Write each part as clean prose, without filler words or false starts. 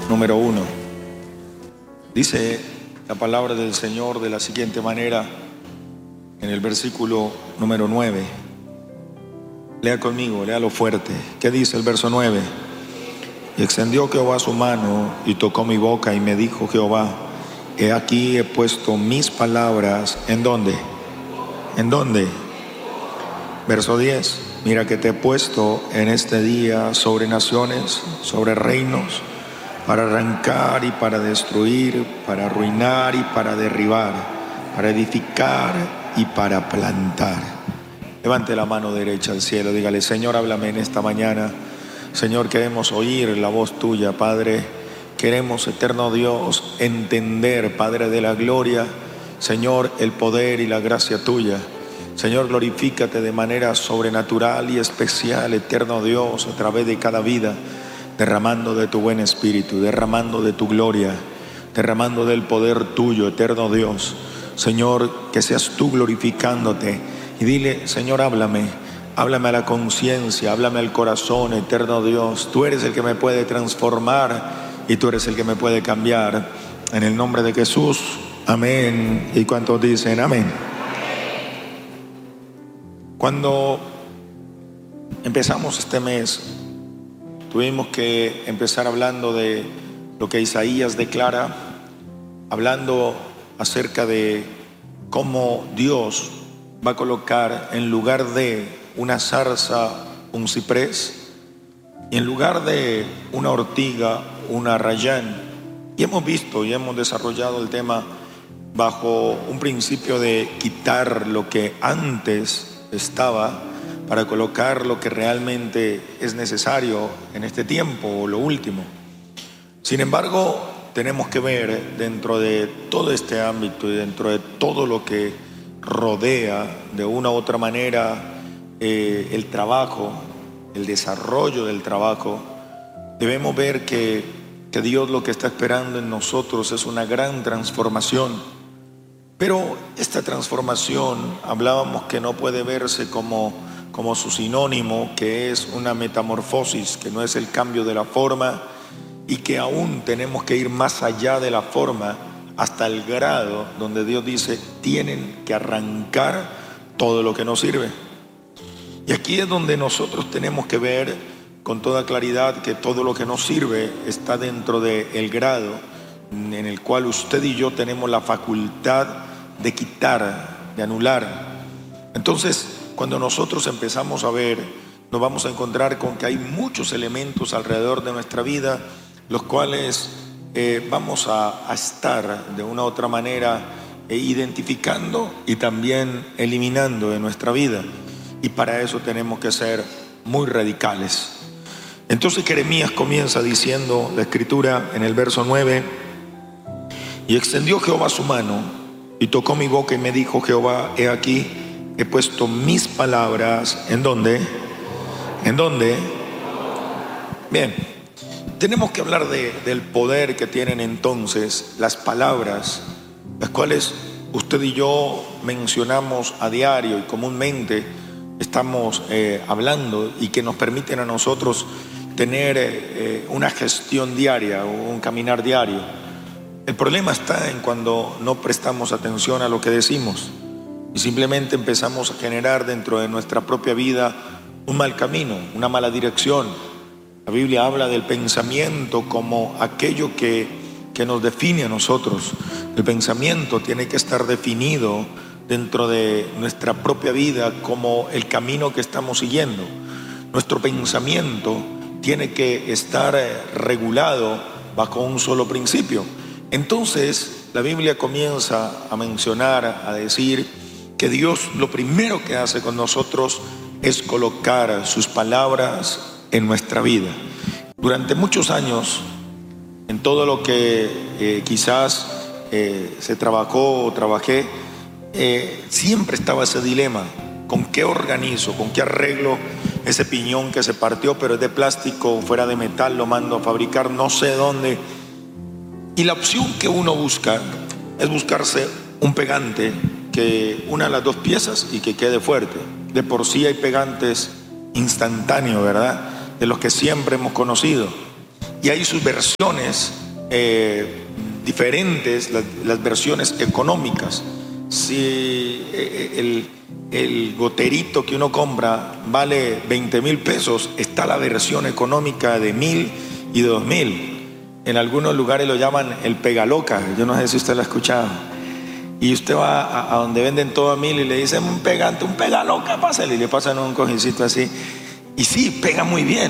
número 1. Dice la palabra del Señor de la siguiente manera en el versículo número 9. Lea conmigo, léalo fuerte. ¿Qué dice el verso 9? Y extendió Jehová su mano y tocó mi boca y me dijo Jehová: he aquí he puesto mis palabras. ¿En dónde? ¿En dónde? Verso 10. Mira que te he puesto en este día sobre naciones, sobre reinos, para arrancar y para destruir, para arruinar y para derribar, para edificar y para plantar. Levante la mano derecha al cielo, dígale: Señor, háblame en esta mañana. Señor, queremos oír la voz tuya, Padre. Queremos, eterno Dios, entender, Padre de la gloria, Señor, el poder y la gracia tuya. Señor, glorifícate de manera sobrenatural y especial, eterno Dios, a través de cada vida, derramando de tu buen espíritu, derramando de tu gloria, derramando del poder tuyo, eterno Dios. Señor, que seas tú glorificándote. Y dile: Señor, háblame a la conciencia, háblame al corazón, eterno Dios. Tú eres el que me puede transformar y tú eres el que me puede cambiar. En el nombre de Jesús, amén. ¿Y cuántos dicen amén? Cuando empezamos este mes, tuvimos que empezar hablando de lo que Isaías declara, hablando acerca de cómo Dios va a colocar en lugar de una zarza un ciprés y en lugar de una ortiga un arrayán. Y hemos visto y hemos desarrollado el tema bajo un principio de quitar lo que antes estaba para colocar lo que realmente es necesario en este tiempo, o lo último. Sin embargo, tenemos que ver dentro de todo este ámbito y dentro de todo lo que rodea de una u otra manera el trabajo, el desarrollo del trabajo. Debemos ver que Dios lo que está esperando en nosotros es una gran transformación. Pero esta transformación, hablábamos que no puede verse como su sinónimo, que es una metamorfosis, que no es el cambio de la forma, y que aún tenemos que ir más allá de la forma hasta el grado donde Dios dice: tienen que arrancar todo lo que nos sirve. Y aquí es donde nosotros tenemos que ver con toda claridad que todo lo que nos sirve está dentro del grado en el cual usted y yo tenemos la facultad de quitar, de anular. Entonces, cuando nosotros empezamos a ver, nos vamos a encontrar con que hay muchos elementos alrededor de nuestra vida, los cuales vamos a estar de una u otra manera identificando y también eliminando de nuestra vida. Y para eso tenemos que ser muy radicales. Entonces Jeremías comienza diciendo la escritura en el verso 9: y extendió Jehová su mano y tocó mi boca y me dijo Jehová: he aquí he puesto mis palabras. ¿En dónde? ¿En dónde? Bien, tenemos que hablar del poder que tienen entonces las palabras, las cuales usted y yo mencionamos a diario y comúnmente estamos hablando, y que nos permiten a nosotros tener una gestión diaria o un caminar diario. El problema está en cuando no prestamos atención a lo que decimos y simplemente empezamos a generar dentro de nuestra propia vida un mal camino, una mala dirección. La Biblia habla del pensamiento como aquello que nos define a nosotros. El pensamiento tiene que estar definido dentro de nuestra propia vida como el camino que estamos siguiendo. Nuestro pensamiento tiene que estar regulado bajo un solo principio. Entonces la Biblia comienza a mencionar, a decir que Dios lo primero que hace con nosotros es colocar sus palabras en nuestra vida. Durante muchos años, en todo lo que quizás se trabajó o trabajé, siempre estaba ese dilema: ¿con qué organizo? ¿Con qué arreglo ese piñón que se partió, pero es de plástico o fuera de metal? Lo mando a fabricar no sé dónde. Y la opción que uno busca es buscarse un pegante que una las dos piezas y que quede fuerte. De por sí hay pegantes instantáneos, ¿verdad?, de los que siempre hemos conocido. y hay sus versiones diferentes, las versiones económicas. Si el goterito que uno compra vale 20,000 pesos, está la versión económica de 1,000 y de 2,000. En algunos lugares lo llaman el pegaloca. Yo no sé si usted lo ha escuchado. Y usted va a donde venden todo a 1,000 y le dicen un pegante, un pegaloca, pásale, y le pasan un cojecito así. Y sí, pega muy bien.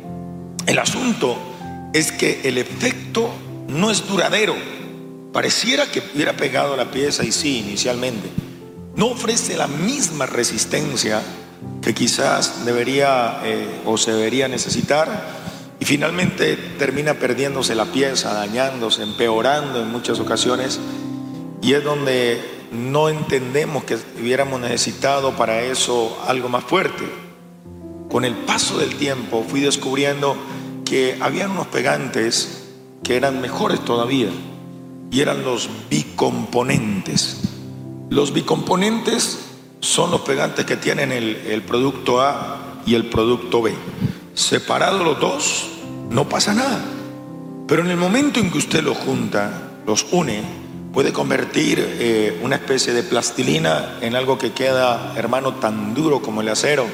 El asunto es que el efecto no es duradero. Pareciera que hubiera pegado la pieza, y sí, inicialmente. No ofrece la misma resistencia que quizás debería o se debería necesitar. Y finalmente termina perdiéndose la pieza, dañándose, empeorando en muchas ocasiones. Y es donde no entendemos que hubiéramos necesitado para eso algo más fuerte. Con el paso del tiempo fui descubriendo que habían unos pegantes que eran mejores todavía, y eran los bicomponentes. Los bicomponentes son los pegantes que tienen el producto A y el producto B. Separados los dos, no pasa nada. Pero en el momento en que usted los junta, los une, puede convertir una especie de plastilina en algo que queda, hermano, tan duro como el acero.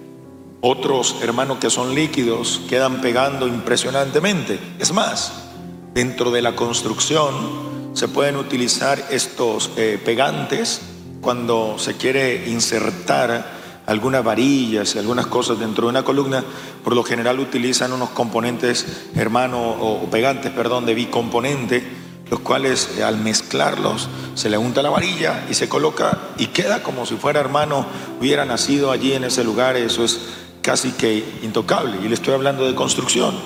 Otros, hermanos, que son líquidos, quedan pegando impresionantemente. Es más, dentro de la construcción se pueden utilizar estos pegantes cuando se quiere insertar algunas varillas y algunas cosas dentro de una columna. Por lo general utilizan unos componentes, hermano, o pegantes, perdón, de bicomponente, los cuales al mezclarlos se le unta la varilla y se coloca y queda como si fuera, hermano, hubiera nacido allí en ese lugar. Eso es casi que intocable, y le estoy hablando de construcción.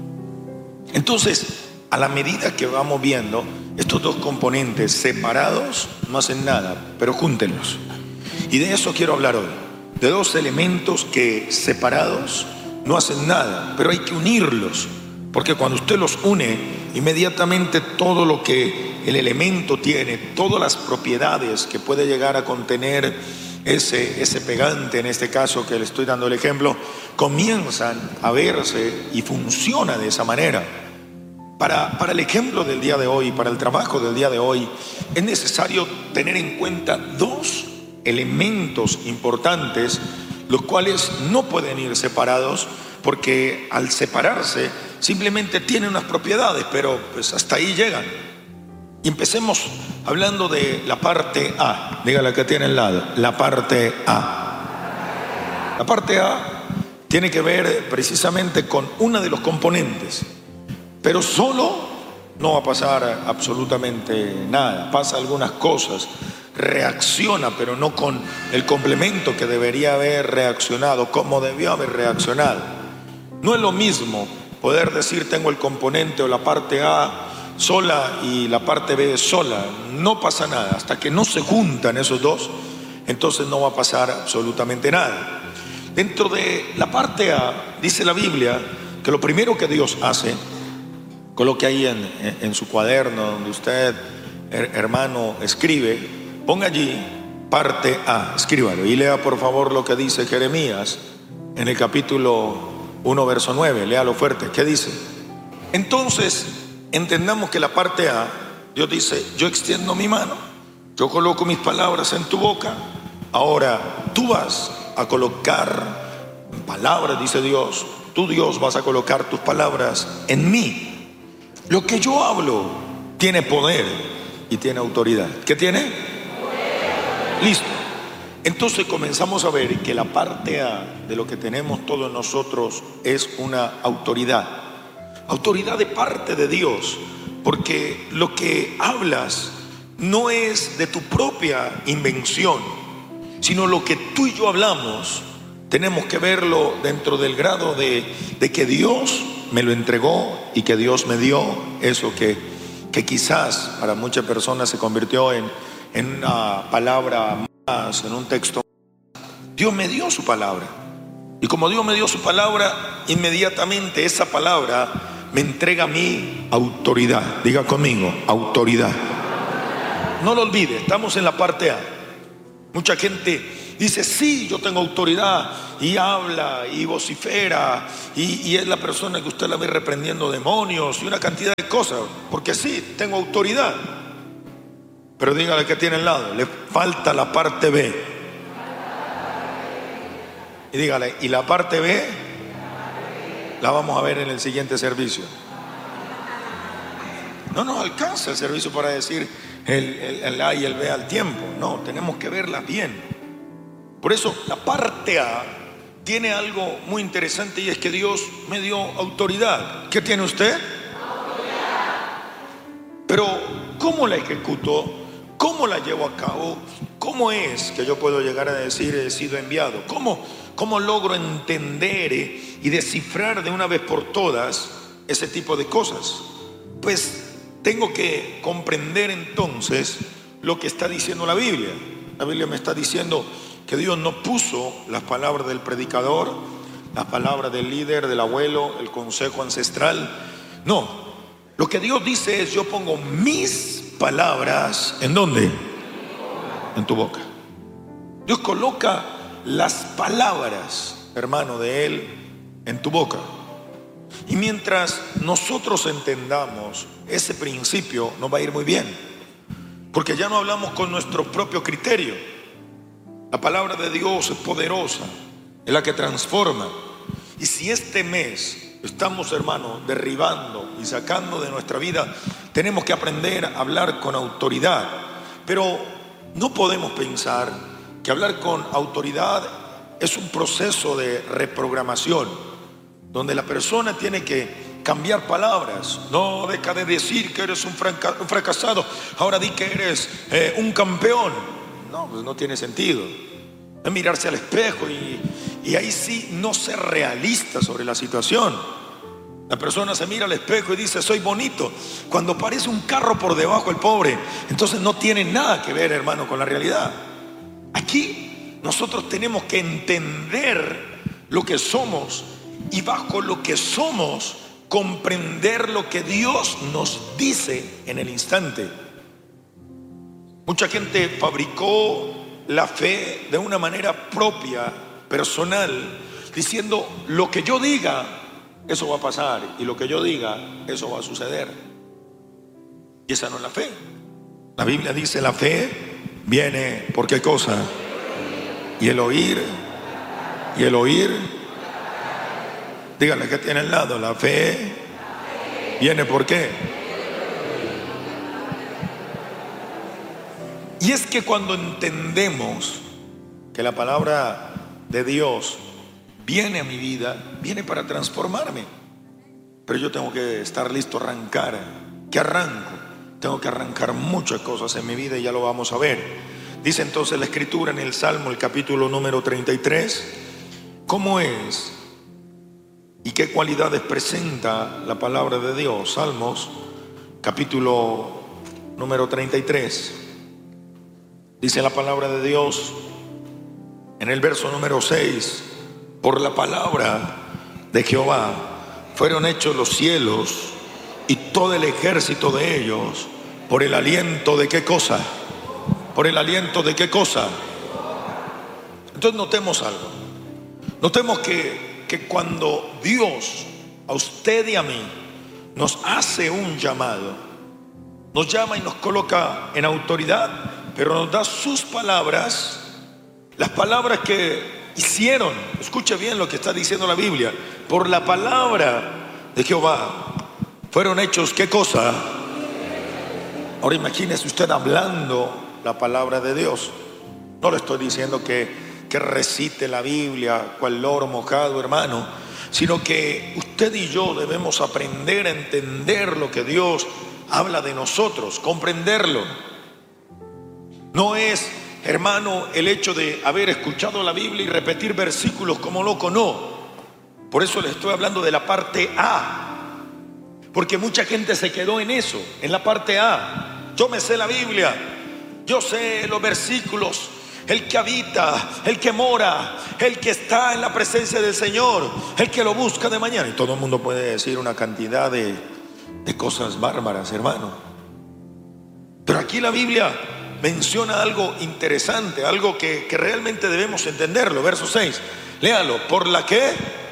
Entonces, a la medida que vamos viendo, estos dos componentes separados no hacen nada, pero júntenlos. Y de eso quiero hablar hoy, de dos elementos que separados no hacen nada, pero hay que unirlos, porque cuando usted los une, inmediatamente todo lo que el elemento tiene, todas las propiedades que puede llegar a contener ese pegante, en este caso que le estoy dando el ejemplo, comienzan a verse y funciona de esa manera. Para el ejemplo del día de hoy, para el trabajo del día de hoy, es necesario tener en cuenta dos elementos importantes, los cuales no pueden ir separados, porque al separarse simplemente tienen unas propiedades, pero pues hasta ahí llegan. Y empecemos hablando de la parte A. Dígale que tiene al lado, la parte A. La parte A tiene que ver precisamente con uno de los componentes, pero solo no va a pasar absolutamente nada. Pasa algunas cosas, reacciona, pero no con el complemento que debería haber reaccionado, como debió haber reaccionado. No es lo mismo poder decir tengo el componente o la parte A sola y la parte B sola. No pasa nada. Hasta que no se juntan esos dos, entonces no va a pasar absolutamente nada. Dentro de la parte A, dice la Biblia que lo primero que Dios hace, coloque ahí en su cuaderno donde usted, hermano, escribe, ponga allí parte A, escríbalo y lea por favor lo que dice Jeremías en el capítulo 1, verso 9, léalo fuerte. ¿Qué dice? Entonces, entendamos que la parte A, Dios dice, yo extiendo mi mano, yo coloco mis palabras en tu boca, ahora tú vas a colocar palabras, dice Dios, tú Dios vas a colocar tus palabras en mí. Lo que yo hablo tiene poder y tiene autoridad. ¿Qué tiene? Poder. Listo. Entonces comenzamos a ver que la parte A de lo que tenemos todos nosotros es una autoridad. Autoridad de parte de Dios, porque lo que hablas no es de tu propia invención, sino lo que tú y yo hablamos, tenemos que verlo dentro del grado de que Dios me lo entregó y que Dios me dio eso que quizás para muchas personas se convirtió en una palabra más, en un texto. Dios me dio su palabra, y como Dios me dio su palabra, inmediatamente esa palabra me entrega a mí autoridad. Diga conmigo, autoridad. No lo olvide, estamos en la parte A. Mucha gente dice, sí, yo tengo autoridad, y habla y vocifera, y es la persona que usted la ve reprendiendo demonios y una cantidad de cosas, porque sí, tengo autoridad. Pero dígale que tiene al lado, le falta la parte B. Y dígale, y la parte B la vamos a ver en el siguiente servicio. No nos alcanza el servicio para decir el A y el B al tiempo. No, tenemos que verlas bien. Por eso la parte A tiene algo muy interesante, y es que Dios me dio autoridad. ¿Qué tiene usted? Autoridad. Pero ¿cómo la ejecuto? ¿Cómo la llevo a cabo? ¿Cómo es que yo puedo llegar a decir he sido enviado? ¿Cómo logro entender y descifrar de una vez por todas ese tipo de cosas? Pues tengo que comprender entonces lo que está diciendo la Biblia. La Biblia me está diciendo que Dios no puso las palabras del predicador, las palabras del líder, del abuelo, el consejo ancestral. No, lo que Dios dice es: yo pongo mis palabras, ¿en dónde? En tu boca. Dios coloca las palabras, hermano, de Él en tu boca. Y mientras nosotros entendamos ese principio, nos va a ir muy bien, porque ya no hablamos con nuestro propio criterio. La palabra de Dios es poderosa, es la que transforma. Y si este mes estamos, hermano, derribando y sacando de nuestra vida, tenemos que aprender a hablar con autoridad. Pero no podemos pensar que hablar con autoridad es un proceso de reprogramación, donde la persona tiene que cambiar palabras. No, deja de decir que eres un fracasado, ahora di que eres un campeón. No, pues no tiene sentido. Es mirarse al espejo y ahí sí no ser realista sobre la situación. La persona se mira al espejo y dice: soy bonito, cuando parece un carro por debajo el pobre. Entonces no tiene nada que ver, hermano, con la realidad. Aquí nosotros tenemos que entender lo que somos, y bajo lo que somos comprender lo que Dios nos dice en el instante. Mucha gente fabricó la fe de una manera propia, personal, diciendo: lo que yo diga, eso va a pasar, y lo que yo diga, eso va a suceder. Y esa no es la fe. La Biblia dice: la fe viene por ¿qué cosa? Y el oír, y el oír. Díganle que tiene al lado: la fe viene por ¿qué? Y es que cuando entendemos que la palabra de Dios viene a mi vida, viene para transformarme, pero yo tengo que estar listo a arrancar. ¿Qué arranco? Tengo que arrancar muchas cosas en mi vida, y ya lo vamos a ver. Dice entonces la Escritura en el Salmo, el capítulo número 33, ¿cómo es y qué cualidades presenta la palabra de Dios? Salmos, capítulo número 33. Dice la palabra de Dios en el verso número 6: por la palabra de Jehová fueron hechos los cielos y todo el ejército de ellos, por el aliento de ¿qué cosa? Por el aliento de ¿qué cosa? Entonces notemos algo. Notemos que cuando Dios a usted y a mí nos hace un llamado, nos llama y nos coloca en autoridad, pero nos da sus palabras, las palabras que hicieron. Escuche bien lo que está diciendo la Biblia: por la palabra de Jehová fueron hechos ¿qué cosa? Ahora imagínese usted hablando la palabra de Dios. No le estoy diciendo que recite la Biblia cual loro mojado, hermano, sino que usted y yo debemos aprender a entender lo que Dios habla de nosotros, comprenderlo. No es, hermano, el hecho de haber escuchado la Biblia y repetir versículos como loco, no. Por eso le estoy hablando de la parte A, porque mucha gente se quedó en eso, en la parte A. Yo me sé la Biblia, yo sé los versículos: el que habita, el que mora, el que está en la presencia del Señor, el que lo busca de mañana. Y todo el mundo puede decir una cantidad de cosas bárbaras, hermano. Pero aquí la Biblia menciona algo interesante, algo que realmente debemos entenderlo. Verso 6, léalo. ¿Por la qué?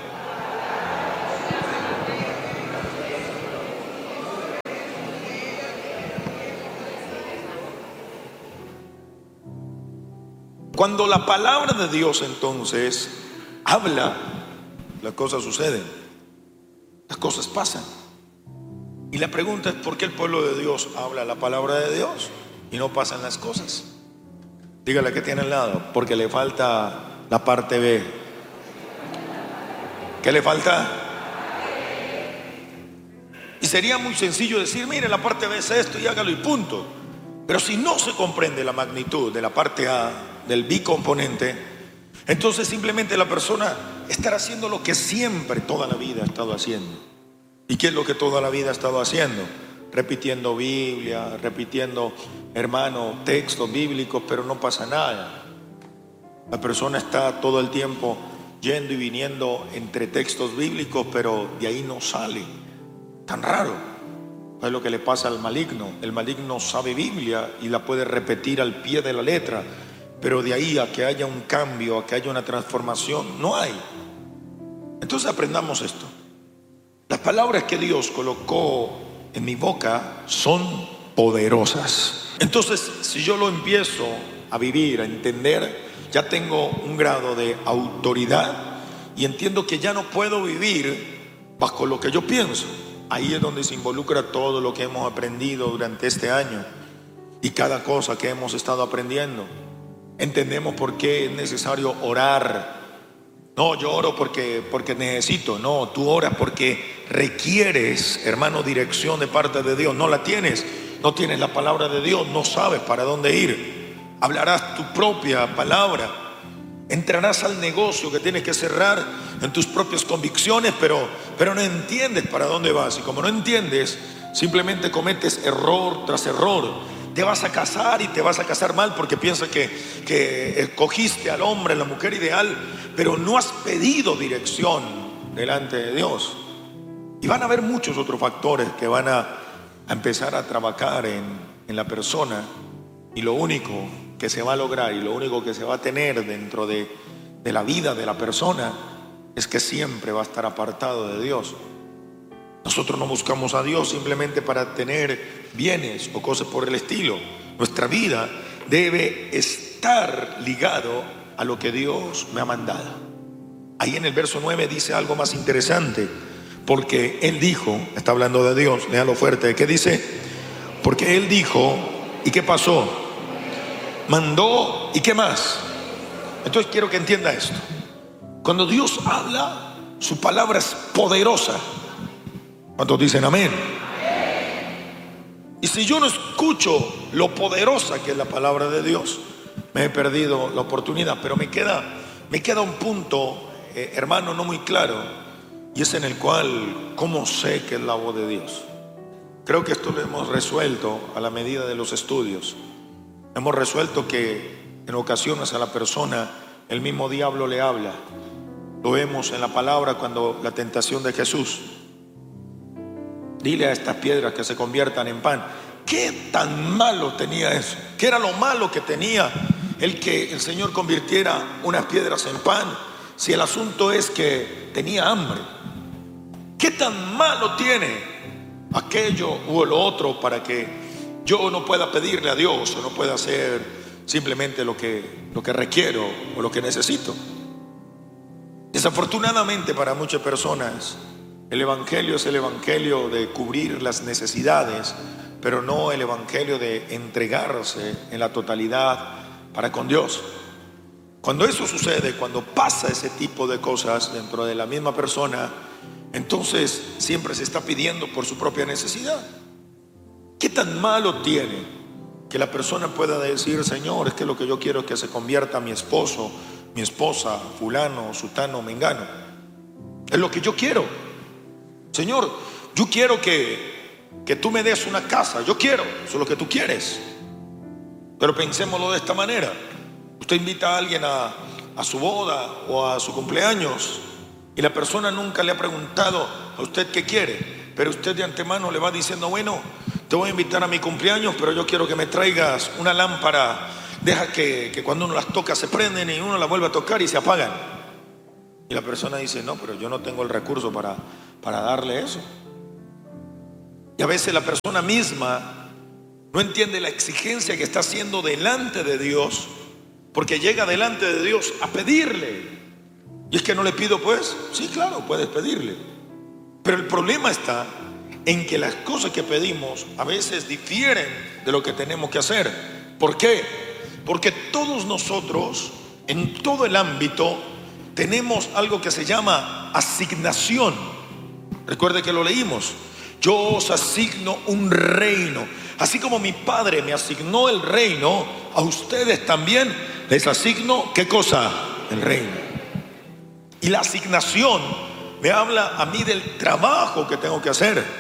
Cuando la palabra de Dios entonces habla, las cosas suceden, las cosas pasan. Y la pregunta es: ¿por qué el pueblo de Dios habla la palabra de Dios y no pasan las cosas? Dígale que tiene al lado: porque le falta la parte B. ¿Qué le falta? Y sería muy sencillo decir: mire, la parte B es esto y hágalo y punto. Pero si no se comprende la magnitud de la parte A, del bicomponente, entonces simplemente la persona estará haciendo lo que siempre, toda la vida ha estado haciendo. ¿Y qué es lo que toda la vida ha estado haciendo? Repitiendo Biblia, repitiendo, hermano, textos bíblicos, pero no pasa nada. La persona está todo el tiempo yendo y viniendo entre textos bíblicos, pero de ahí no sale. Tan raro. Es lo que le pasa al maligno. El maligno sabe Biblia y la puede repetir al pie de la letra, pero de ahí a que haya un cambio, a que haya una transformación, no hay. Entonces aprendamos esto. Las palabras que Dios colocó en mi boca son poderosas. Entonces, si yo lo empiezo a vivir, a entender, ya tengo un grado de autoridad y entiendo que ya no puedo vivir bajo lo que yo pienso. Ahí es donde se involucra todo lo que hemos aprendido durante este año y cada cosa que hemos estado aprendiendo. Entendemos por qué es necesario orar. No, yo oro porque necesito. No, tú oras porque requieres, hermano, dirección de parte de Dios. No la tienes, no tienes la palabra de Dios, no sabes para dónde ir. Hablarás tu propia palabra. Entrarás al negocio que tienes que cerrar en tus propias convicciones, pero no entiendes para dónde vas. Y como no entiendes, simplemente cometes error tras error. Te vas a casar y te vas a casar mal porque piensas que escogiste al hombre, a la mujer ideal, pero no has pedido dirección delante de Dios. Y van a haber muchos otros factores que van a empezar a trabajar en la persona, y lo único que se va a lograr y lo único que se va a tener dentro de la vida de la persona es que siempre va a estar apartado de Dios. Nosotros no buscamos a Dios simplemente para tener bienes o cosas por el estilo. Nuestra vida debe estar ligado a lo que Dios me ha mandado. Ahí en el verso 9 dice algo más interesante, porque Él dijo, está hablando de Dios, léalo fuerte, ¿qué dice? Porque Él dijo, ¿y qué pasó? Mandó, ¿y qué más? Entonces quiero que entienda esto. Cuando Dios habla, su palabra es poderosa. ¿Cuántos dicen amén? Y si yo no escucho lo poderosa que es la palabra de Dios, me he perdido la oportunidad. Pero me queda un punto, hermano, no muy claro, y es en el cual, ¿cómo sé que es la voz de Dios? Creo que esto lo hemos resuelto a la medida de los estudios. Hemos resuelto que en ocasiones a la persona el mismo diablo le habla. Lo vemos en la palabra cuando la tentación de Jesús: dile a estas piedras que se conviertan en pan. ¿Qué tan malo tenía eso? ¿Qué era lo malo que tenía el que el Señor convirtiera unas piedras en pan? Si el asunto es que tenía hambre. ¿Qué tan malo tiene aquello u lo otro para que yo no pueda pedirle a Dios o no pueda hacer simplemente lo que requiero o lo que necesito? Desafortunadamente para muchas personas el evangelio es el evangelio de cubrir las necesidades, pero no el evangelio de entregarse en la totalidad para con Dios. Cuando eso sucede, cuando pasa ese tipo de cosas dentro de la misma persona, entonces siempre se está pidiendo por su propia necesidad. ¿Qué tan malo tiene que la persona pueda decir: Señor, es que lo que yo quiero es que se convierta mi esposo, mi esposa, fulano, sutano, mengano? Es lo que yo quiero. Señor, yo quiero que tú me des una casa. Yo quiero, eso es lo que tú quieres. Pero pensémoslo de esta manera. Usted invita a alguien a su boda o a su cumpleaños y la persona nunca le ha preguntado a usted qué quiere, pero usted de antemano le va diciendo: bueno, te voy a invitar a mi cumpleaños, pero yo quiero que me traigas una lámpara. Deja que cuando uno las toca se prenden y uno las vuelve a tocar y se apagan. Y la persona dice, no, pero yo no tengo el recurso para darle eso. Y a veces la persona misma no entiende la exigencia que está haciendo delante de Dios, porque llega delante de Dios a pedirle. Y es que no le pido, pues, sí, claro, puedes pedirle. Pero el problema está en que las cosas que pedimos a veces difieren de lo que tenemos que hacer. ¿Por qué? Porque todos nosotros, en todo el ámbito, tenemos algo que se llama asignación. Recuerde que lo leímos. Yo os asigno un reino. Así como mi Padre me asignó el reino, a ustedes también les asigno, ¿qué cosa? El reino. Y la asignación me habla a mí del trabajo que tengo que hacer.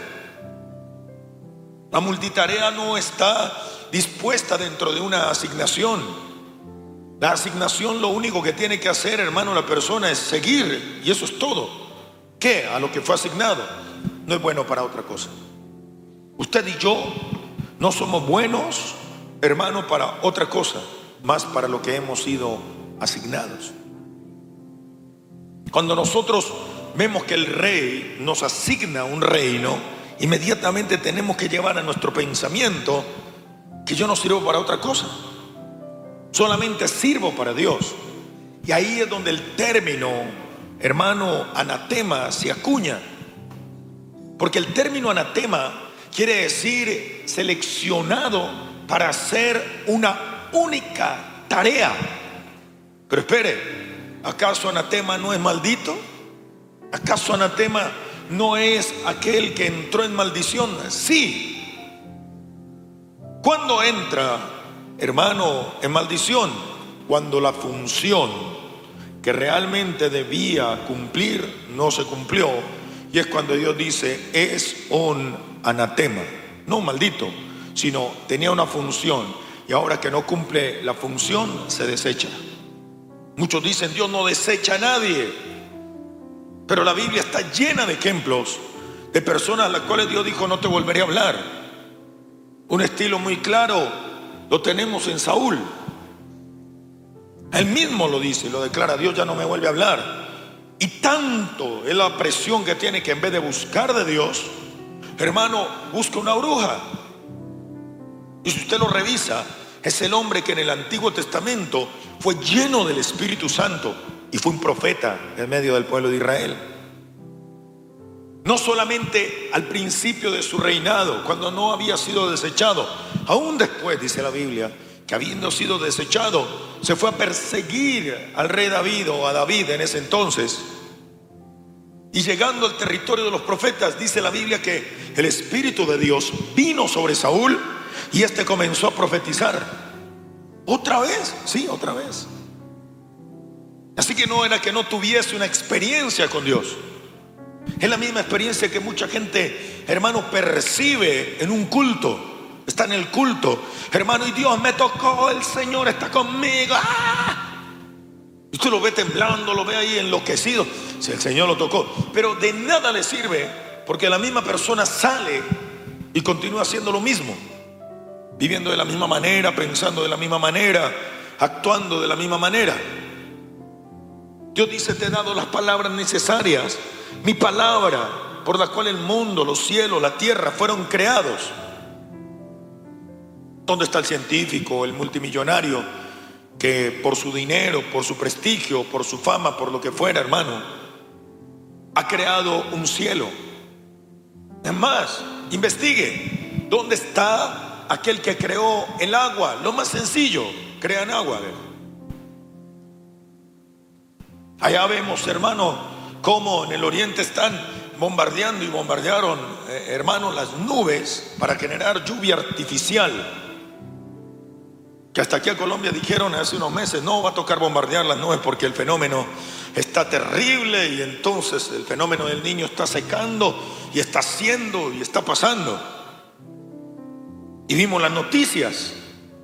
La multitarea no está dispuesta dentro de una asignación. La asignación, lo único que tiene que hacer, hermano, la persona es seguir, y eso es todo. ¿Qué? A lo que fue asignado. No es bueno para otra cosa. Usted y yo no somos buenos, hermano, para otra cosa, más para lo que hemos sido asignados. Cuando nosotros vemos que el rey nos asigna un reino, inmediatamente tenemos que llevar a nuestro pensamiento que yo no sirvo para otra cosa, solamente sirvo para Dios. Y ahí es donde el término, hermano, anatema se acuña. Porque el término anatema quiere decir seleccionado para hacer una única tarea. Pero espere, ¿acaso anatema no es maldito? ¿Acaso anatema no es aquel que entró en maldición? Sí. ¿Cuándo entra, hermano, en maldición? Cuando la función que realmente debía cumplir no se cumplió. Y es cuando Dios dice, es un anatema. No un maldito, sino tenía una función, y ahora que no cumple la función, se desecha. Muchos dicen, Dios no desecha a nadie. Pero la Biblia está llena de ejemplos de personas a las cuales Dios dijo, no te volveré a hablar. Un estilo muy claro lo tenemos en Saúl. Él mismo lo dice, lo declara, Dios ya no me vuelve a hablar. Y tanto es la presión que tiene, que en vez de buscar de Dios, hermano, busca una bruja. Y si usted lo revisa, es el hombre que en el Antiguo Testamento fue lleno del Espíritu Santo y fue un profeta en medio del pueblo de Israel. No solamente al principio de su reinado, cuando no había sido desechado, aún después, dice la Biblia, que habiendo sido desechado, se fue a perseguir al rey David, o a David en ese entonces. Y llegando al territorio de los profetas, dice la Biblia que el Espíritu de Dios vino sobre Saúl y este comenzó a profetizar. ¿Otra vez? Sí, otra vez. Así que no era que no tuviese una experiencia con Dios. Es la misma experiencia que mucha gente, hermano, percibe en un culto. Está en el culto, hermano, y Dios me tocó, el Señor está conmigo. ¡Ah! Y usted lo ve temblando, lo ve ahí enloquecido. Si el Señor lo tocó, pero de nada le sirve, porque la misma persona sale y continúa haciendo lo mismo, viviendo de la misma manera, pensando de la misma manera, actuando de la misma manera. Dios dice, te he dado las palabras necesarias, mi palabra por la cual el mundo, los cielos, la tierra fueron creados. ¿Dónde está el científico, el multimillonario, que por su dinero, por su prestigio, por su fama, por lo que fuera, hermano, ha creado un cielo? Es más, investigue, ¿dónde está aquel que creó el agua? Lo más sencillo, crean agua. Allá vemos, hermano, cómo en el oriente están bombardeando y bombardearon, hermano, las nubes para generar lluvia artificial. Que hasta aquí a Colombia dijeron hace unos meses, no va a tocar bombardear las nubes porque el fenómeno está terrible, y entonces el fenómeno del Niño está secando y está haciendo y está pasando. Y vimos las noticias,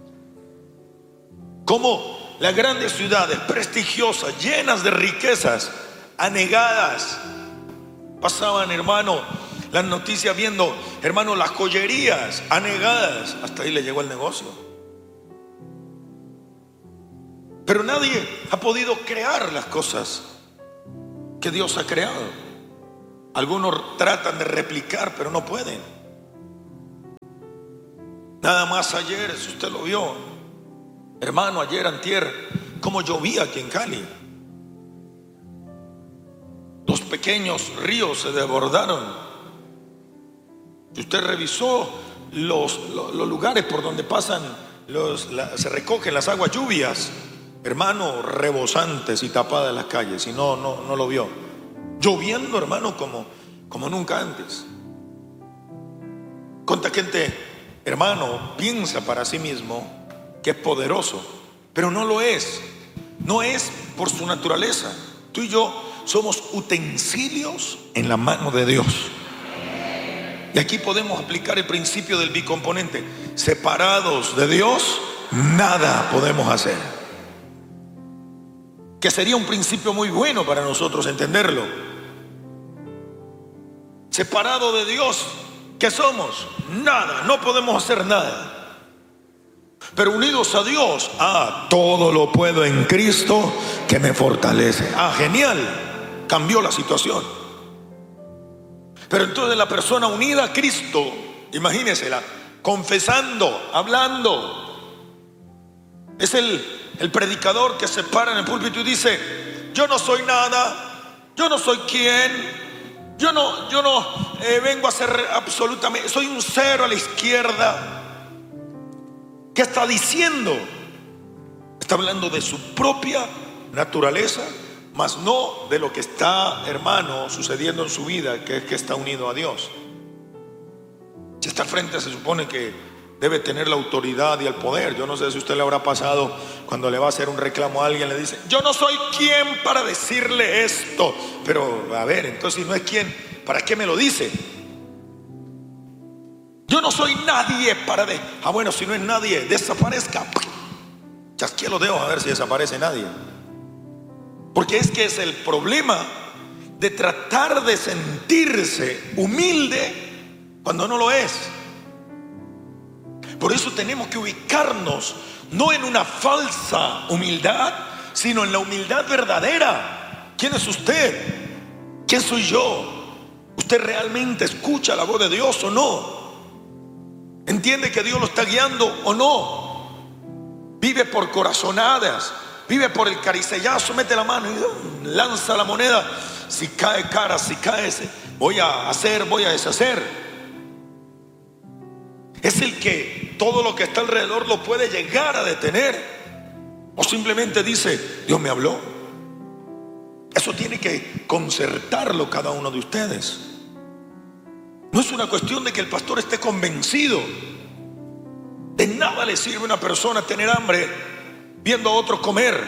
cómo las grandes ciudades prestigiosas, llenas de riquezas, anegadas, pasaban, hermano, las noticias viendo, hermano, las joyerías anegadas. Hasta ahí le llegó el negocio. Pero nadie ha podido crear las cosas que Dios ha creado. Algunos tratan de replicar, pero no pueden. Nada más ayer, si usted lo vio, hermano, ayer antier, como llovía aquí en Cali. Los pequeños ríos se desbordaron. Si usted revisó los lugares por donde pasan, se recogen las aguas lluvias, hermano, rebosantes y tapadas las calles. Si no lo vio, lloviendo, hermano, como nunca antes. ¿Cuánta gente, hermano, piensa para sí mismo que es poderoso, pero no lo es? No es por su naturaleza. Tú y yo somos utensilios en la mano de Dios. Y aquí podemos aplicar el principio del bicomponente. Separados de Dios, nada podemos hacer. Que sería un principio muy bueno para nosotros entenderlo. Separado de Dios, ¿qué somos? Nada, no podemos hacer nada. Pero unidos a Dios, todo lo puedo en Cristo que me fortalece. Genial, cambió la situación. Pero entonces la persona unida a Cristo, imagínensela, confesando, hablando, es el predicador que se para en el púlpito y dice: yo no soy nada, yo no soy quien, yo no vengo a ser absolutamente, soy un cero a la izquierda. ¿Qué está diciendo? Está hablando de su propia naturaleza, mas no de lo que está, hermano, sucediendo en su vida, que es que está unido a Dios. Si está al frente, se supone que debe tener la autoridad y el poder. Yo no sé si a usted le habrá pasado cuando le va a hacer un reclamo a alguien, le dice: yo no soy quien para decirle esto. Pero a ver, entonces si no es quien, ¿para qué me lo dice? Yo no soy nadie para bueno, si no es nadie, desaparezca. Chasquee los dedos a ver si desaparece nadie. Porque es que es el problema de tratar de sentirse humilde cuando no lo es. Por eso tenemos que ubicarnos no en una falsa humildad, sino en la humildad verdadera. ¿Quién es usted? ¿Quién soy yo? ¿Usted realmente escucha la voz de Dios o no? ¿Entiende que Dios lo está guiando o no? Vive por corazonadas, vive por el caricellazo, mete la mano y lanza la moneda. Si cae cara, si cae voy a hacer, voy a deshacer. Es el que todo lo que está alrededor lo puede llegar a detener. O simplemente dice: Dios me habló. Eso tiene que concertarlo cada uno de ustedes. No es una cuestión de que el pastor esté convencido. De nada le sirve a una persona tener hambre viendo a otros comer.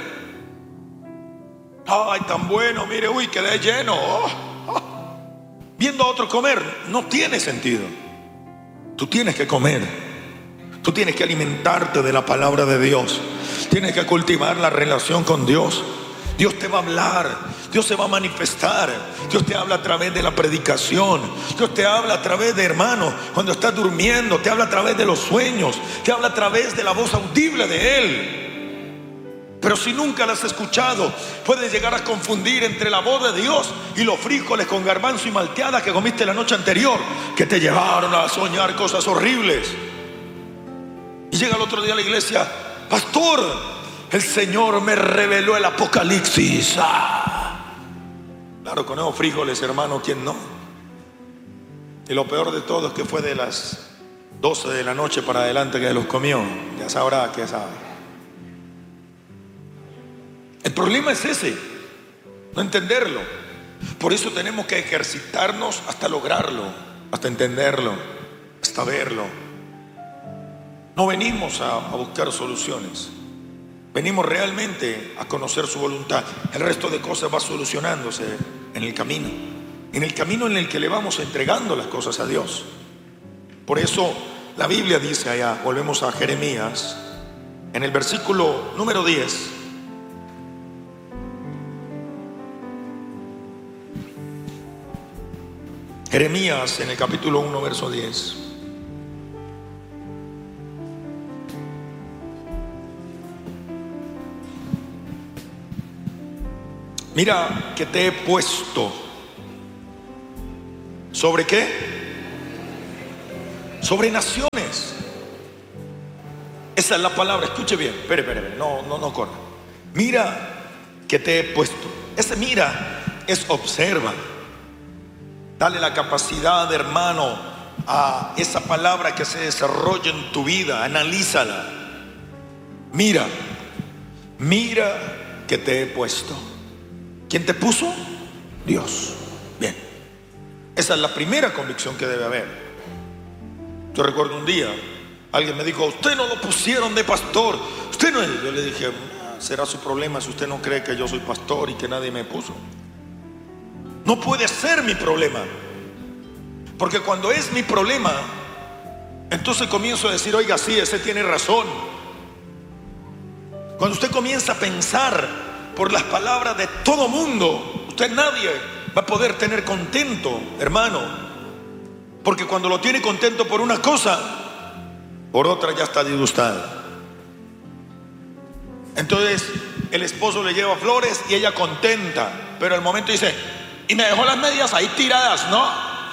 Ay, tan bueno, mire, uy, quedé lleno. Viendo a otros comer no tiene sentido. Tú tienes que comer. Tú tienes que alimentarte de la palabra de Dios. Tienes que cultivar la relación con Dios. Dios te va a hablar, Dios se va a manifestar. Dios te habla a través de la predicación. Dios te habla a través de, hermano, cuando estás durmiendo. Te habla a través de los sueños. Te habla a través de la voz audible de Él. Pero si nunca la has escuchado, puedes llegar a confundir entre la voz de Dios y los frijoles con garbanzo y malteada que comiste la noche anterior, que te llevaron a soñar cosas horribles. Y llega el otro día a la iglesia: pastor, el Señor me reveló el Apocalipsis. Claro, con esos frijoles, hermano, ¿quién no? Y lo peor de todo es que fue de las 12 de la noche para adelante que los comió. Ya sabrá que sabe. El problema es ese, no entenderlo. Por eso tenemos que ejercitarnos hasta lograrlo, hasta entenderlo, hasta verlo. No venimos a buscar soluciones. Venimos realmente a conocer su voluntad. El resto de cosas va solucionándose en el camino. En el camino en el que le vamos entregando las cosas a Dios. Por eso la Biblia dice allá, volvemos a Jeremías, en el versículo número 10. Jeremías en el capítulo 1, verso 10. Mira que te he puesto. ¿Sobre qué? Sobre naciones. Esa es la palabra, escuche bien. Espere, no corra. Mira que te he puesto. Ese mira es observa. Dale la capacidad, hermano, a esa palabra que se desarrolla en tu vida. Analízala. Mira que te he puesto. ¿Quién te puso? Dios. Bien. Esa es la primera convicción que debe haber. Yo recuerdo un día, alguien me dijo: usted no lo pusieron de pastor. Usted no es. Yo le dije: será su problema si usted no cree que yo soy pastor y que nadie me puso. No puede ser mi problema, porque cuando es mi problema, entonces comienzo a decir: oiga, sí, ese tiene razón. Cuando usted comienza a pensar por las palabras de todo mundo, nadie va a poder tener contento, hermano, porque cuando lo tiene contento por una cosa, por otra ya está disgustado. Entonces el esposo le lleva flores y ella contenta, pero al momento dice: y me dejó las medias ahí tiradas, ¿no?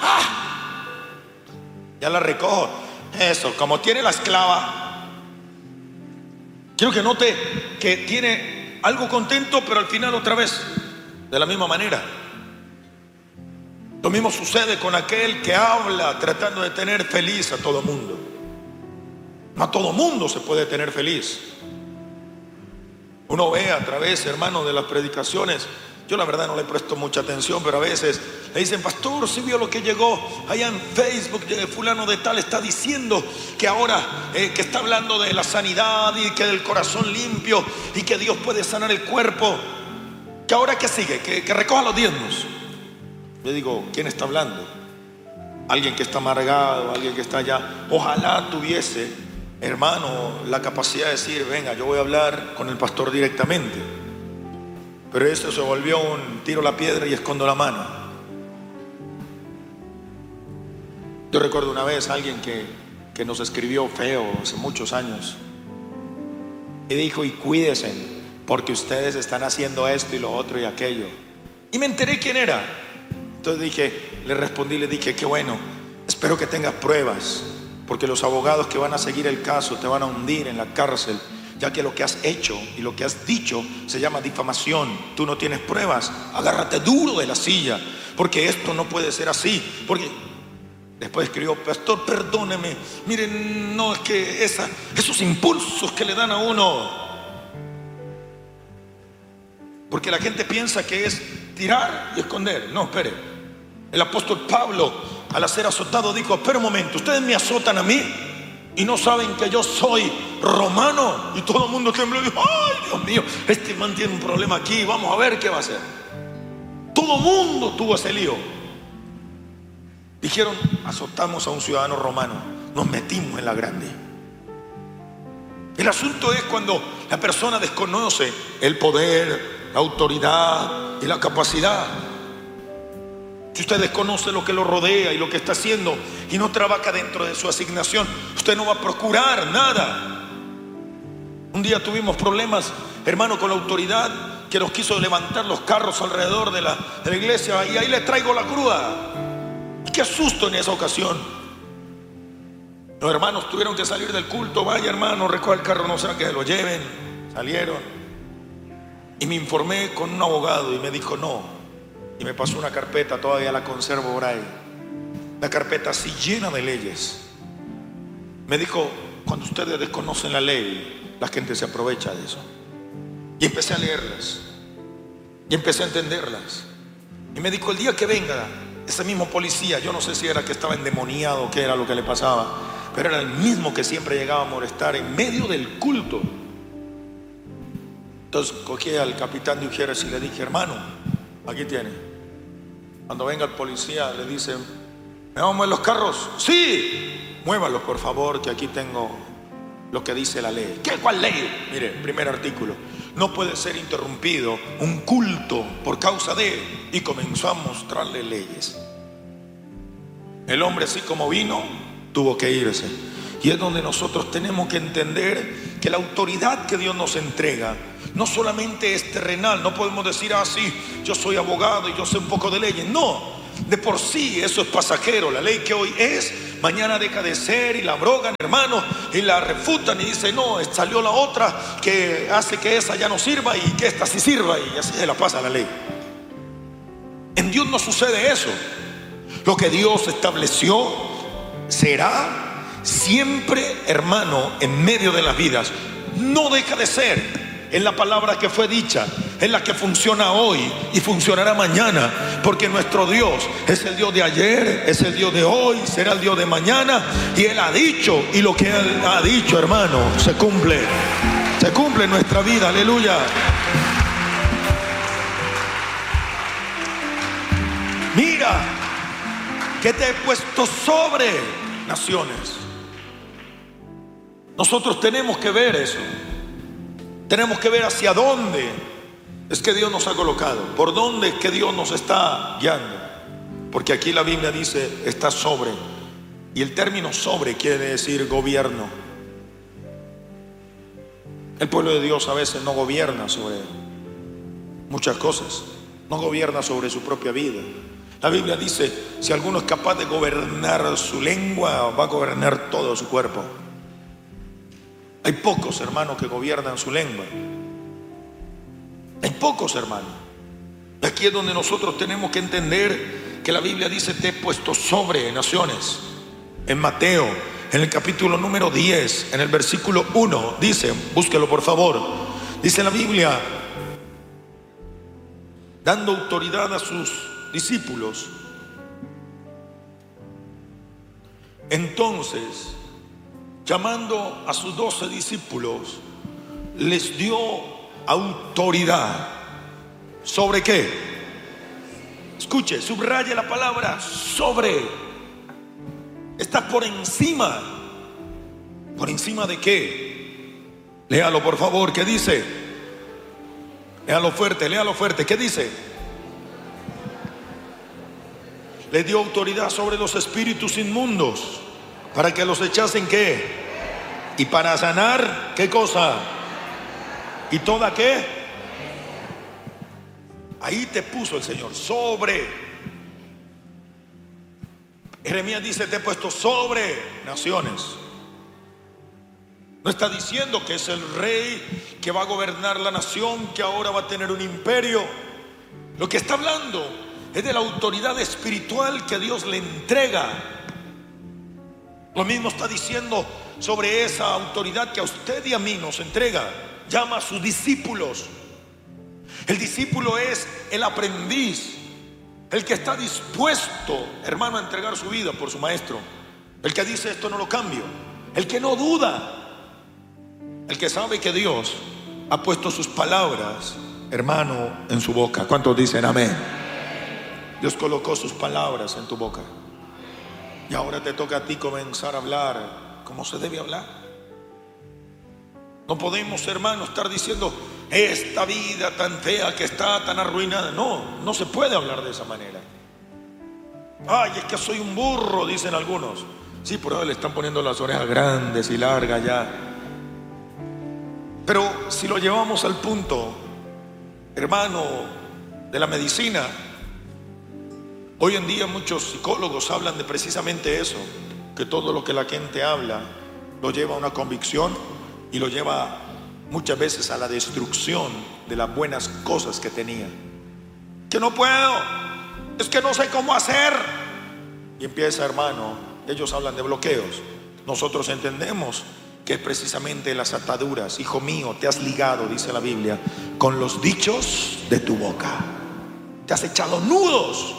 Ya las recojo. Eso, como tiene la esclava. Quiero que note que tiene algo contento, pero al final otra vez de la misma manera. Lo mismo sucede con aquel que habla tratando de tener feliz a todo mundo. No a todo mundo se puede tener feliz. Uno ve a través, hermano, de las predicaciones. Yo la verdad no le presto mucha atención, pero a veces le dicen: pastor, ¿sí vio lo que llegó allá en Facebook? Fulano de tal está diciendo que ahora que está hablando de la sanidad y que del corazón limpio y que Dios puede sanar el cuerpo. ¿Que ahora qué sigue? Que recoja los diezmos. Yo digo: ¿quién está hablando? Alguien que está amargado, alguien que está allá. Ojalá tuviese, hermano, la capacidad de decir: venga, yo voy a hablar con el pastor directamente. Pero eso se volvió un tiro la piedra y escondo la mano. Yo recuerdo una vez a alguien que nos escribió feo hace muchos años y dijo: y cuídense, porque ustedes están haciendo esto y lo otro y aquello. Y me enteré quién era. Entonces le respondí, le dije: qué bueno, espero que tengas pruebas, porque los abogados que van a seguir el caso te van a hundir en la cárcel, ya que lo que has hecho y lo que has dicho se llama difamación. Tú no tienes pruebas, agárrate duro de la silla, porque esto no puede ser así. Porque después escribió: pastor, perdóneme, miren, no es que esos impulsos que le dan a uno, porque la gente piensa que es tirar y esconder. No, espere. El apóstol Pablo, al ser azotado, dijo: espera un momento, ustedes me azotan a mí y no saben que yo soy romano. Y todo el mundo tembló y dijo: ay, Dios mío, este man tiene un problema aquí, vamos a ver qué va a hacer. Todo el mundo tuvo ese lío. Dijeron: azotamos a un ciudadano romano, nos metimos en la grande. El asunto es cuando la persona desconoce el poder, la autoridad y la capacidad. Si usted desconoce lo que lo rodea y lo que está haciendo y no trabaja dentro de su asignación, usted no va a procurar nada. Un día tuvimos problemas, hermano, con la autoridad que nos quiso levantar los carros alrededor de la iglesia, y ahí le traigo la grúa. Y qué susto en esa ocasión. Los hermanos tuvieron que salir del culto: vaya, hermano, recoja el carro, no sea que se lo lleven. Salieron y me informé con un abogado y me dijo: no. Y me pasó una carpeta, todavía la conservo por ahí, la carpeta así llena de leyes. Me dijo: cuando ustedes desconocen la ley, la gente se aprovecha de eso. Y empecé a leerlas y empecé a entenderlas. Y me dijo: el día que venga ese mismo policía, yo no sé si era que estaba endemoniado o qué era lo que le pasaba, pero era el mismo que siempre llegaba a molestar en medio del culto. Entonces cogí al capitán de Ujieres y le dije: hermano, aquí tiene. Cuando venga el policía le dice: ¿me vamos a mover los carros? Sí, muévalos por favor, que aquí tengo lo que dice la ley. ¿Qué? ¿Cuál ley? Mire, primer artículo: no puede ser interrumpido un culto por causa de... Y comenzó a mostrarle leyes. El hombre así como vino, tuvo que irse. Y es donde nosotros tenemos que entender que la autoridad que Dios nos entrega no solamente es terrenal. No podemos decir, sí, yo soy abogado y yo sé un poco de leyes. No, de por sí eso es pasajero. La ley que hoy es, mañana deja de ser, y la abrogan, hermanos, y la refutan y dicen, no, salió la otra que hace que esa ya no sirva y que esta sí sirva, y así se la pasa la ley. En Dios no sucede eso. Lo que Dios estableció será siempre, hermano, en medio de las vidas. No deja de ser. Es la palabra que fue dicha, es la que funciona hoy y funcionará mañana, porque nuestro Dios es el Dios de ayer, es el Dios de hoy, será el Dios de mañana. Y Él ha dicho, y lo que Él ha dicho, hermano, se cumple en nuestra vida. Aleluya. Mira que te he puesto sobre naciones. Nosotros tenemos que ver eso. Tenemos que ver hacia dónde es que Dios nos ha colocado, por dónde es que Dios nos está guiando. Porque aquí la Biblia dice, está sobre. Y el término sobre quiere decir gobierno. El pueblo de Dios a veces no gobierna sobre muchas cosas. No gobierna sobre su propia vida. La Biblia dice, si alguno es capaz de gobernar su lengua, va a gobernar todo su cuerpo. Hay pocos hermanos que gobiernan su lengua. Hay pocos hermanos. Aquí es donde nosotros tenemos que entender que la Biblia dice, te he puesto sobre naciones. En Mateo, en el capítulo número 10, en el versículo 1, dice, búsquelo por favor, dice la Biblia, dando autoridad a sus discípulos. Entonces, llamando a sus 12 discípulos, les dio autoridad. ¿Sobre qué? Escuche, subraye la palabra sobre. Está por encima. ¿Por encima de qué? Léalo por favor, ¿qué dice? Léalo fuerte, ¿qué dice? Les dio autoridad sobre los espíritus inmundos, para que los echasen ¿qué? Y para sanar, ¿qué cosa? ¿Y toda qué? Ahí te puso el Señor, sobre. Jeremías dice, te he puesto sobre naciones. No está diciendo que es el rey que va a gobernar la nación, que ahora va a tener un imperio. Lo que está hablando es de la autoridad espiritual que Dios le entrega. Lo mismo está diciendo sobre esa autoridad que a usted y a mí nos entrega. Llama a sus discípulos. El discípulo es el aprendiz, el que está dispuesto, hermano, a entregar su vida por su maestro. El que dice, esto no lo cambio. El que no duda. El que sabe que Dios ha puesto sus palabras, hermano, en su boca. ¿Cuántos dicen amén? Dios colocó sus palabras en tu boca. Y ahora te toca a ti comenzar a hablar como se debe hablar. No podemos, hermano, estar diciendo, esta vida tan fea que está, tan arruinada. No, no se puede hablar de esa manera. Ay, es que soy un burro, dicen algunos. Sí, por ahora le están poniendo las orejas grandes y largas ya. Pero si lo llevamos al punto, hermano, de la medicina, hoy en día muchos psicólogos hablan de precisamente eso, que todo lo que la gente habla lo lleva a una convicción y lo lleva muchas veces a la destrucción de las buenas cosas que tenía. Que no puedo, es que no sé cómo hacer. Y empieza, hermano, ellos hablan de bloqueos. Nosotros entendemos que es precisamente las ataduras. Hijo mío, te has ligado, dice la Biblia, con los dichos de tu boca. Te has echado nudos.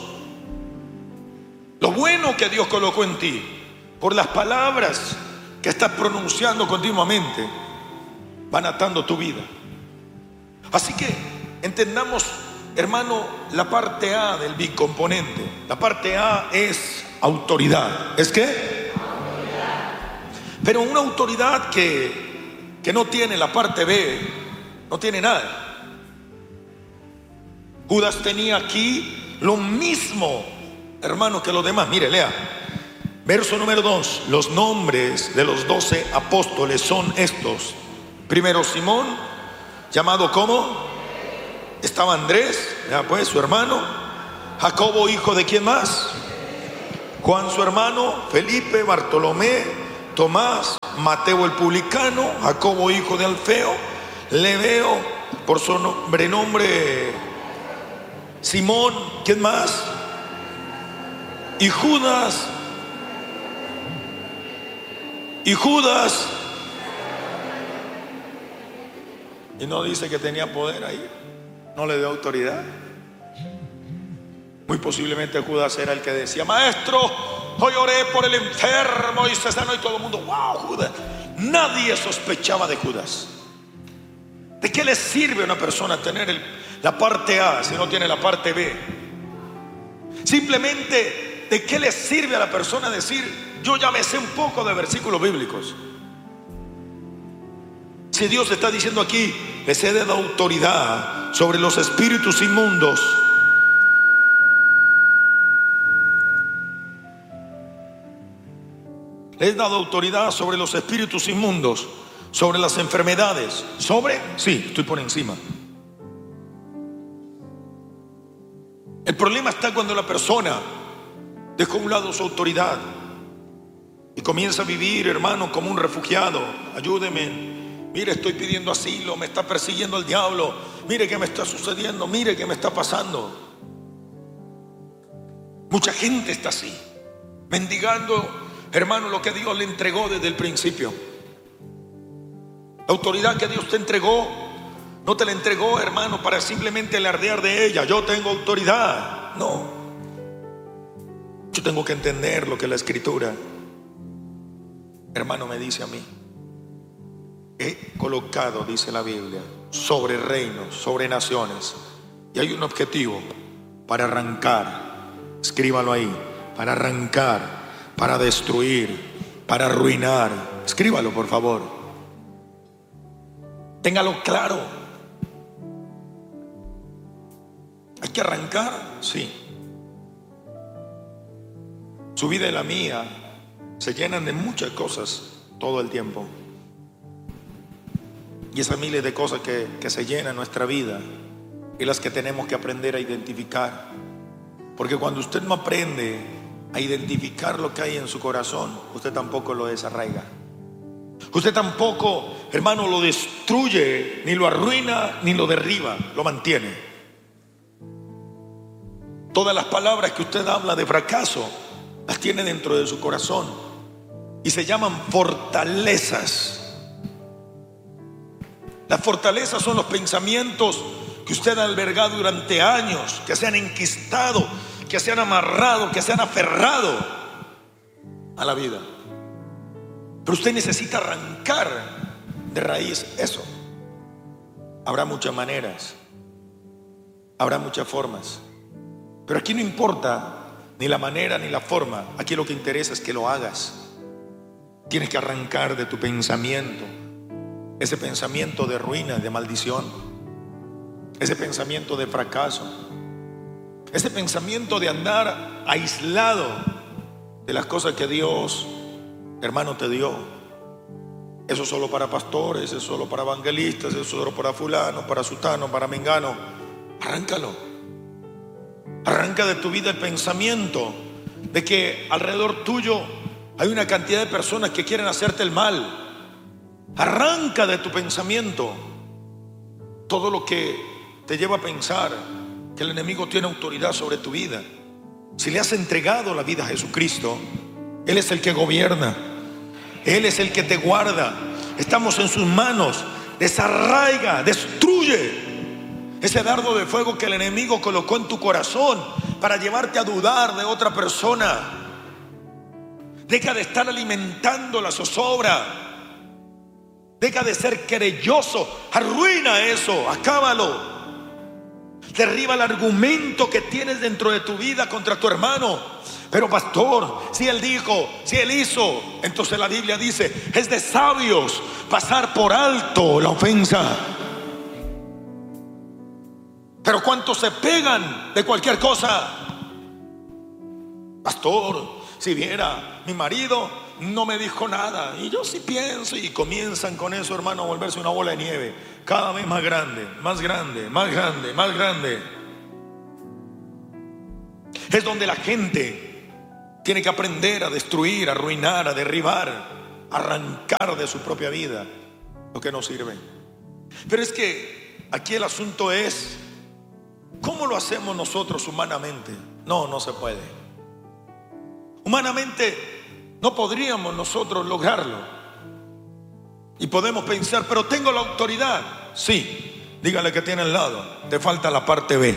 Lo bueno que Dios colocó en ti, por las palabras que estás pronunciando continuamente, van atando tu vida. Así que entendamos, hermano, la parte A del bicomponente. La parte A es autoridad. ¿Es qué? Pero una autoridad que no tiene la parte B, no tiene nada. Judas tenía aquí lo mismo, hermano, que los demás. Mire, lea. Verso número 2. Los nombres de los 12 apóstoles son estos. Primero Simón, llamado ¿cómo? Estaba Andrés, ya pues, su hermano. Jacobo, hijo de ¿quién más? Juan, su hermano. Felipe, Bartolomé, Tomás, Mateo el publicano, Jacobo, hijo de Alfeo, Lebeo, por su sobrenombre Simón, ¿quién más? Y Judas. Y no dice que tenía poder ahí, no le dio autoridad. Muy posiblemente Judas era el que decía: maestro, hoy oré por el enfermo y se sanó. Y todo el mundo: wow, Judas. Nadie sospechaba de Judas. ¿De qué le sirve a una persona tener la parte A si no tiene la parte B? Simplemente, ¿de qué le sirve a la persona decir: yo ya me sé un poco de versículos bíblicos? Si Dios está diciendo aquí: les he dado autoridad sobre los espíritus inmundos. Les he dado autoridad sobre los espíritus inmundos, sobre las enfermedades. ¿Sobre? Sí, estoy por encima. El problema está cuando la persona deja a un lado su autoridad y comienza a vivir, hermano, como un refugiado. Ayúdeme. Mire, estoy pidiendo asilo, me está persiguiendo el diablo. Mire qué me está sucediendo, mire qué me está pasando. Mucha gente está así, mendigando, hermano, lo que Dios le entregó desde el principio. La autoridad que Dios te entregó, no te la entregó, hermano, para simplemente alardear de ella. Yo tengo autoridad. No. Yo tengo que entender lo que la Escritura, hermano, me dice a mí. He colocado, dice la Biblia, sobre reinos, sobre naciones. Y hay un objetivo: para arrancar. Escríbalo ahí. Para arrancar, para destruir, para arruinar. Escríbalo, por favor. Téngalo claro. ¿Hay que arrancar? Sí. Su vida y la mía se llenan de muchas cosas todo el tiempo. Y esas miles de cosas que se llenan en nuestra vida y las que tenemos que aprender a identificar. Porque cuando usted no aprende a identificar lo que hay en su corazón, usted tampoco lo desarraiga. Usted tampoco, hermano, lo destruye, ni lo arruina, ni lo derriba, lo mantiene. Todas las palabras que usted habla de fracaso las tiene dentro de su corazón y se llaman fortalezas. Las fortalezas son los pensamientos que usted ha albergado durante años, que se han enquistado, que se han amarrado, que se han aferrado a la vida. Pero usted necesita arrancar de raíz eso. Habrá muchas maneras, habrá muchas formas, pero aquí no importa ni la manera ni la forma. Aquí lo que interesa es que lo hagas. Tienes que arrancar de tu pensamiento ese pensamiento de ruina, de maldición, ese pensamiento de fracaso, ese pensamiento de andar aislado de las cosas que Dios, hermano, te dio. Eso es solo para pastores, eso es solo para evangelistas, eso es solo para fulano, para sutano, para mengano. Arráncalo. Arranca de tu vida el pensamiento de que alrededor tuyo hay una cantidad de personas que quieren hacerte el mal. Arranca de tu pensamiento todo lo que te lleva a pensar que el enemigo tiene autoridad sobre tu vida. Si le has entregado la vida a Jesucristo, Él es el que gobierna, Él es el que te guarda. Estamos en sus manos. Desarraiga, destruye ese dardo de fuego que el enemigo colocó en tu corazón para llevarte a dudar de otra persona. Deja de estar alimentando la zozobra. Deja de ser querelloso. Arruina eso, acábalo. Derriba el argumento que tienes dentro de tu vida contra tu hermano. Pero pastor, si él dijo, si él hizo, entonces la Biblia dice: es de sabios pasar por alto la ofensa. Pero ¿cuántos se pegan de cualquier cosa? Pastor, si viera, mi marido no me dijo nada, y yo sí pienso, y comienzan con eso, hermano, a volverse una bola de nieve, cada vez más grande, más grande, más grande, más grande. Es donde la gente tiene que aprender a destruir, a arruinar, a derribar, a arrancar de su propia vida lo que no sirve. Pero es que aquí el asunto es, ¿cómo lo hacemos nosotros humanamente? No se puede. Humanamente no podríamos nosotros lograrlo. Y podemos pensar, pero tengo la autoridad. Sí, dígale que tiene al lado, te falta la parte B.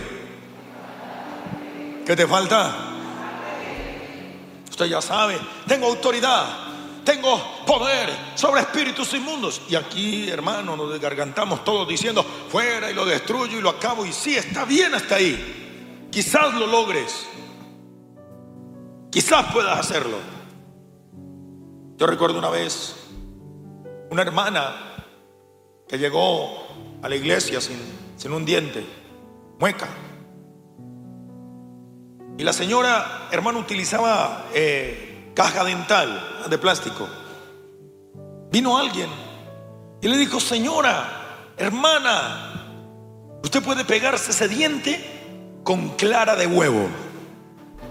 ¿Qué te falta? Usted ya sabe, tengo autoridad, tengo poder sobre espíritus inmundos. Y aquí, hermano, nos desgargantamos todos diciendo, fuera, y lo destruyo y lo acabo. Y sí, está bien hasta ahí. Quizás lo logres, quizás puedas hacerlo. Yo recuerdo una vez una hermana que llegó a la iglesia sin un diente, mueca. Y la señora, hermano, utilizaba caja dental de plástico. Vino alguien y le dijo, señora, hermana, usted puede pegarse ese diente con clara de huevo.